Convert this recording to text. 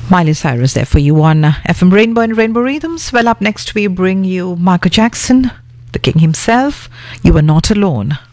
Miley Cyrus there for you on FM Rainbow and Rainbow Rhythms. Well, up next we bring you Michael Jackson, the king himself. You Are Not Alone.